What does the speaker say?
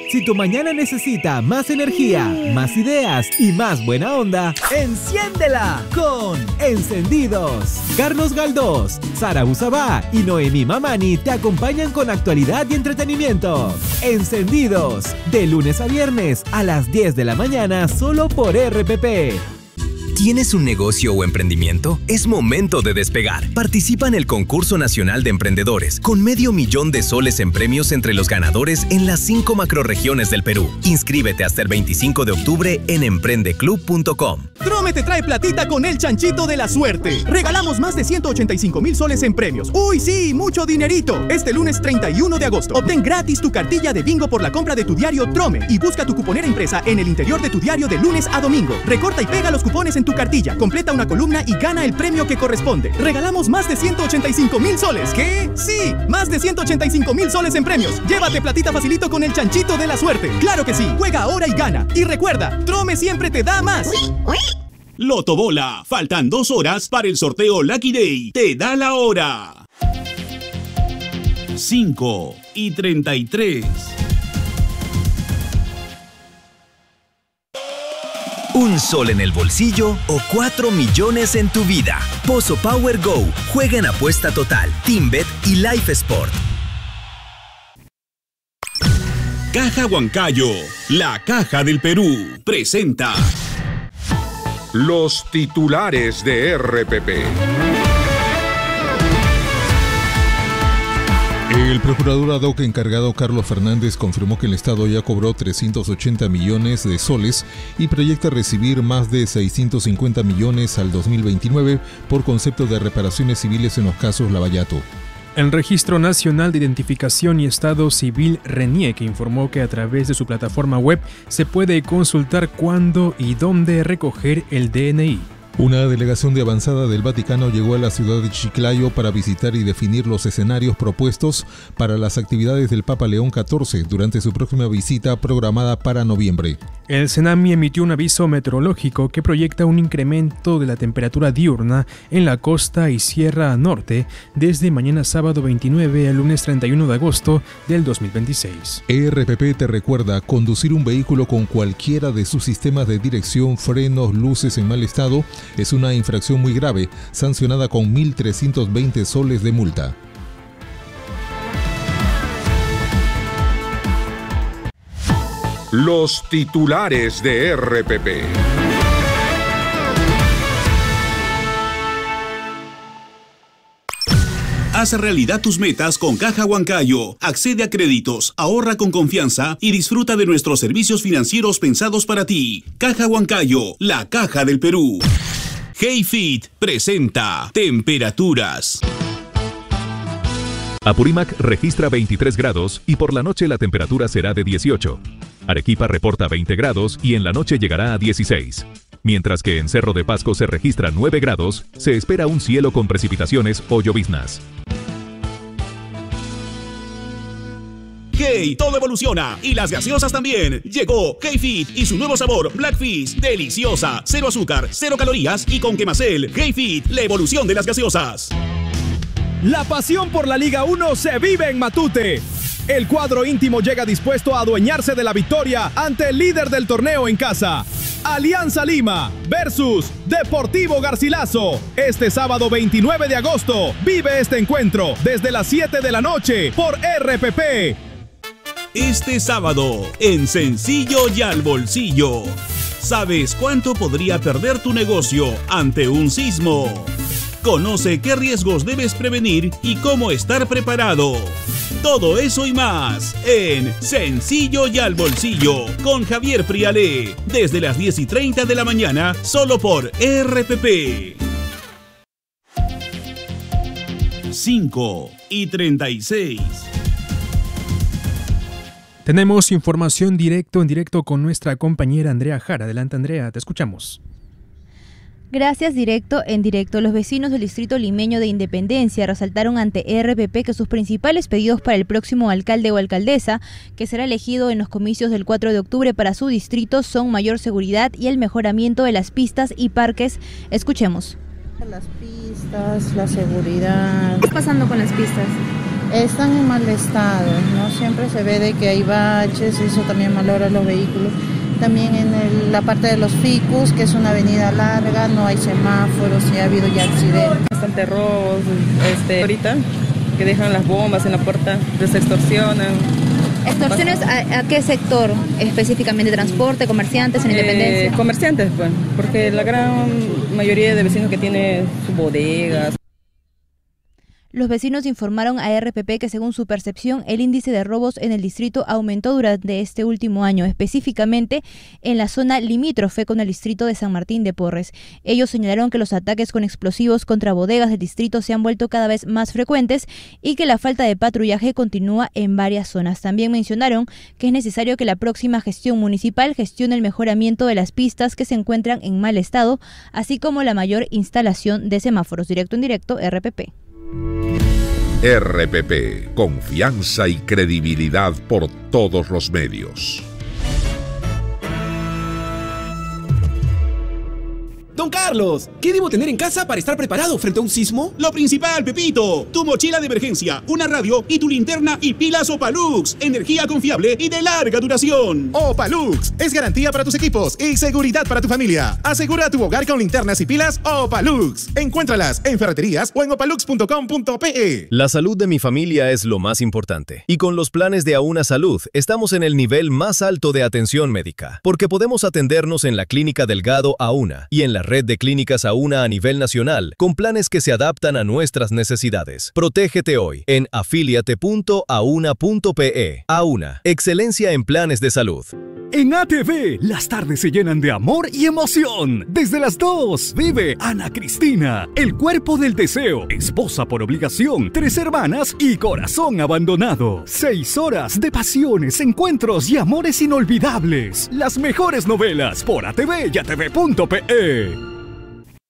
Si tu mañana necesita más energía, más ideas y más buena onda, ¡enciéndela con Encendidos! Carlos Galdós, Sara Usabá y Noemí Mamani te acompañan con actualidad y entretenimiento. Encendidos, de lunes a viernes a las 10 de la mañana solo por RPP. ¿Tienes un negocio o emprendimiento? Es momento de despegar. Participa en el Concurso Nacional de Emprendedores, con $500,000 en premios entre los ganadores en las 5 macrorregiones del Perú. Inscríbete hasta el 25 de octubre en emprendeclub.com. Trome te trae platita con el chanchito de la suerte. Regalamos más de $185,000 en premios. ¡Uy, sí! ¡Mucho dinerito! Este lunes 31 de agosto. Obtén gratis tu cartilla de bingo por la compra de tu diario Trome y busca tu cuponera impresa en el interior de tu diario de lunes a domingo. Recorta y pega los cupones en tu cartilla, completa una columna y gana el premio que corresponde. Regalamos más de $185,000. ¿Qué? ¡Sí! Más de $185,000 en premios. Llévate platita facilito con el chanchito de la suerte. ¡Claro que sí! Juega ahora y gana. Y recuerda, Trome siempre te da más. Loto Bola. Faltan 2 horas para el sorteo Lucky Day. Te da la hora. 5:33. Un sol en el bolsillo o 4 millones en tu vida. Pozo Power Go. Juega en apuesta total, TeamBet y Life Sport. Caja Huancayo, la caja del Perú, presenta los titulares de RPP. El procurador ad hoc encargado Carlos Fernández confirmó que el Estado ya cobró 380 millones de soles y proyecta recibir más de 650 millones al 2029 por concepto de reparaciones civiles en los casos Lavallato. El Registro Nacional de Identificación y Estado Civil RENIEC informó que a través de su plataforma web se puede consultar cuándo y dónde recoger el DNI. Una delegación de avanzada del Vaticano llegó a la ciudad de Chiclayo para visitar y definir los escenarios propuestos para las actividades del Papa León XIV durante su próxima visita programada para noviembre. El CENAMI emitió un aviso meteorológico que proyecta un incremento de la temperatura diurna en la costa y Sierra Norte desde mañana sábado 29 al lunes 31 de agosto del 2026. RPP te recuerda, conducir un vehículo con cualquiera de sus sistemas de dirección, frenos, luces en mal estado es una infracción muy grave, sancionada con 1.320 soles de multa. Los titulares de RPP. Haz realidad tus metas con Caja Huancayo. Accede a créditos, ahorra con confianza y disfruta de nuestros servicios financieros pensados para ti. Caja Huancayo, la caja del Perú. HeyFit presenta temperaturas. Apurímac registra 23 grados y por la noche la temperatura será de 18. Arequipa reporta 20 grados y en la noche llegará a 16. Mientras que en Cerro de Pasco se registra 9 grados, se espera un cielo con precipitaciones o lloviznas. Hey, todo evoluciona y las gaseosas también. Llegó HeyFit y su nuevo sabor Blackfish, deliciosa, 0 azúcar, 0 calorías y con quemacel. HeyFit, la evolución de las gaseosas. La pasión por la Liga 1 se vive en Matute. El cuadro íntimo llega dispuesto a adueñarse de la victoria ante el líder del torneo en casa. Alianza Lima versus Deportivo Garcilaso. Este sábado 29 de agosto, vive este encuentro desde las 7 de la noche por RPP. Este sábado, en Sencillo y al Bolsillo. ¿Sabes cuánto podría perder tu negocio ante un sismo? Conoce qué riesgos debes prevenir y cómo estar preparado. Todo eso y más en Sencillo y al Bolsillo con Javier Prialé. Desde las 10:30 de la mañana, solo por RPP. 5:36. Tenemos información en directo con nuestra compañera Andrea Jara. Adelante, Andrea, te escuchamos. Gracias, en directo. Los vecinos del distrito limeño de Independencia resaltaron ante RPP que sus principales pedidos para el próximo alcalde o alcaldesa, que será elegido en los comicios del 4 de octubre para su distrito, son mayor seguridad y el mejoramiento de las pistas y parques. Escuchemos. Las pistas, la seguridad. ¿Qué está pasando con las pistas? Están en mal estado, ¿no? Siempre se ve de que hay baches, eso también malora los vehículos. También en la parte de los ficus, que es una avenida larga, no hay semáforos y ha habido ya accidentes. Bastante robos, ahorita, que dejan las bombas en la puerta, les extorsionan. ¿Extorsiones a qué sector específicamente? ¿Transporte, comerciantes en Independencia? Comerciantes, pues, porque la gran mayoría de vecinos que tienen sus bodegas. Los vecinos informaron a RPP que según su percepción el índice de robos en el distrito aumentó durante este último año, específicamente en la zona limítrofe con el distrito de San Martín de Porres. Ellos señalaron que los ataques con explosivos contra bodegas del distrito se han vuelto cada vez más frecuentes y que la falta de patrullaje continúa en varias zonas. También mencionaron que es necesario que la próxima gestión municipal gestione el mejoramiento de las pistas que se encuentran en mal estado, así como la mayor instalación de semáforos. Directo en directo, RPP. RPP, confianza y credibilidad por todos los medios. Don Carlos, ¿qué debo tener en casa para estar preparado frente a un sismo? Lo principal, Pepito, tu mochila de emergencia, una radio y tu linterna y pilas Opalux, energía confiable y de larga duración. Opalux es garantía para tus equipos y seguridad para tu familia. Asegura tu hogar con linternas y pilas Opalux. Encuéntralas en ferreterías o en opalux.com.pe. La salud de mi familia es lo más importante. Y con los planes de Auna Salud, estamos en el nivel más alto de atención médica, porque podemos atendernos en la Clínica Delgado Auna y en la red de clínicas Auna a nivel nacional, con planes que se adaptan a nuestras necesidades. Protégete hoy en afiliate.auna.pe. Auna, excelencia en planes de salud. En ATV, las tardes se llenan de amor y emoción. Desde las 2, vive Ana Cristina, el cuerpo del deseo, esposa por obligación, 3 hermanas y corazón abandonado. 6 horas de pasiones, encuentros y amores inolvidables. Las mejores novelas por ATV y ATV.pe.